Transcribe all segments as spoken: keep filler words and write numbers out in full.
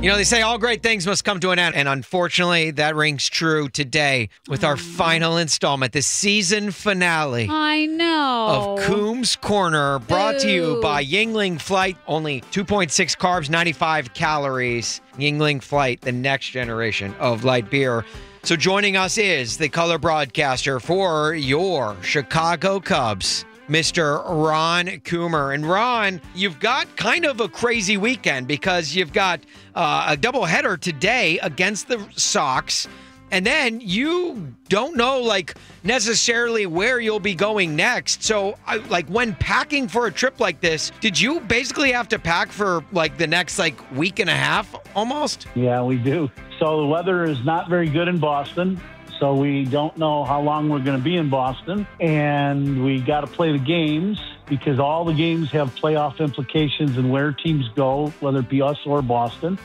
You know, they say all great things must come to an end, and unfortunately, that rings true today with our final installment, the season finale I know. of Coombs Corner, brought to you Boo. by Yingling Flight. Only two point six carbs, ninety-five calories. Yingling Flight, the next generation of light beer. So joining us is the color broadcaster for your Chicago Cubs, Mister Ron Coomer. And Ron, you've got kind of a crazy weekend because you've got uh, a doubleheader today against the Sox. And then you don't know, like, necessarily where you'll be going next. So, I, like, when packing for a trip like this, did you basically have to pack for, like, the next, like, week and a half almost? Yeah, we do. So the weather is not very good in Boston. So we don't know how long we're going to be in Boston. And we got to play the games because all the games have playoff implications and where teams go, whether it be us or Boston.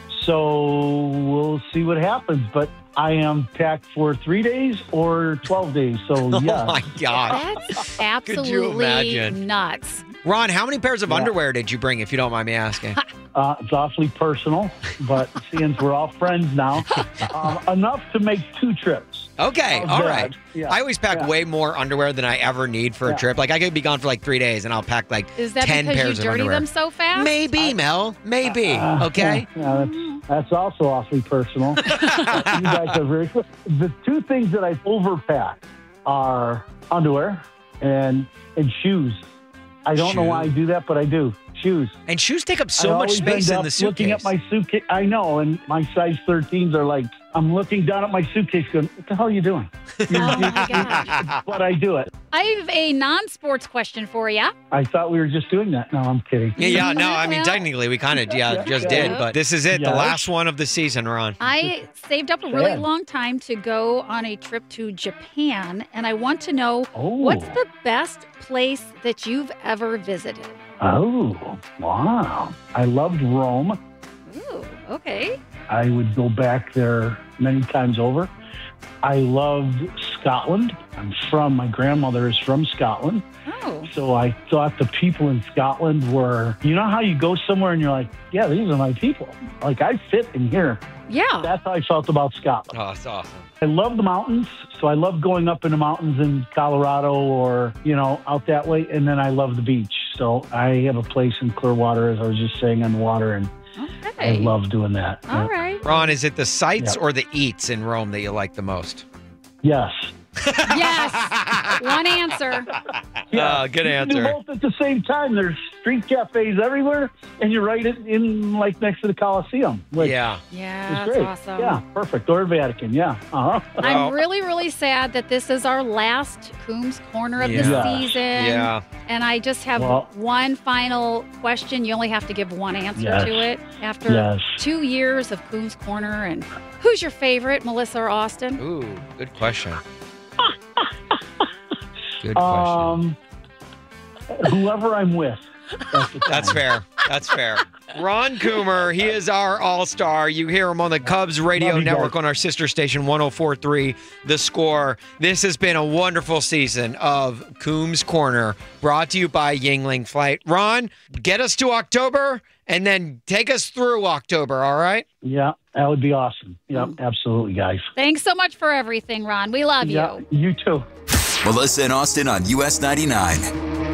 So we'll see what happens. But I am packed for three days or twelve days. So, yeah. Oh, my God. That's Could you absolutely imagine? nuts. Ron, how many pairs of Yeah. underwear did you bring, if you don't mind me asking? Uh, it's awfully personal, but seeing we're all friends now, um, enough to make two trips. Okay, How's all that? right. Yeah. I always pack Yeah. way more underwear than I ever need for a Yeah. trip. Like, I could be gone for like three days, and I'll pack like Is that ten because pairs you of dirty underwear. them so fast? Maybe, Mel. Maybe. Uh, okay. Yeah, that's, that's also awfully personal. But you guys are very good. The two things that I overpack are underwear and and shoes. I don't know why I Shoes. do that, but I do. Shoes. And shoes take up so I much always space end in up the Looking suitcase. at my suitcase, I know, and my size thirteens are like, I'm looking down at my suitcase going, what the hell are you doing? Oh, my gosh. But I do it. I have a non-sports question for you. I thought we were just doing that. No, I'm kidding. yeah, yeah, no, I mean, Well- technically, we kind of yeah, Yeah, just yeah. did, but this is it, the Yes. last one of the season, Ron. I saved up a really Sad. long time to go on a trip to Japan, and I want to know Oh. what's the best place that you've ever visited? Oh, wow. I loved Rome. Ooh, okay. I would go back there many times over. I loved Scotland. I'm from, my grandmother is from Scotland. Oh, So I thought the people in Scotland were, you know how you go somewhere and you're like, yeah, these are my people. Like, I fit in here. yeah. That's how I felt about Scotland. Oh, it's awesome. I love the mountains. So I love going up in the mountains in Colorado or, you know, out that way. And then I love the beach. So I have a place in Clearwater, as I was just saying, on the water. And I Okay. love doing that. All right. Ron, is it the sights Yeah. or the eats in Rome that you like the most? Yes. Yes. One answer. Uh, good you can do answer. both at the same time. There's street cafes everywhere, and you're right in, in like next to the Coliseum. Which Yeah. Yeah, is that's great. awesome. Yeah, perfect. Or Vatican. Yeah. Uh huh. Well- I'm really, really sad that this is our last Coombs Corner of Yeah. the Yeah. season. Yeah. And I just have Well- one final question. You only have to give one answer Yes. to it. After Yes. two years of Coombs Corner, and who's your favorite, Melissa or Austin? Ooh, good question. Good question. Um, whoever I'm with. That's, the That's time. fair. That's fair. Ron Coomer, he is our all-star. You hear him on the Cubs radio Love you network guys. on our sister station, one oh four point three The Score. This has been a wonderful season of Coombs Corner, brought to you by Yingling Flight. Ron, get us to October, and then take us through October, all right? Yeah, that would be awesome. Yep, absolutely, guys. Thanks so much for everything, Ron. We love Yeah, you. you too. Melissa and Austin on U S ninety-nine.